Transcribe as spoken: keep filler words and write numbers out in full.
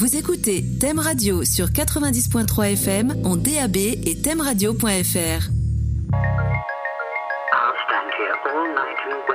Vous écoutez Thème Radio sur quatre-vingt-dix point trois F M en D A B et thème radio point F R.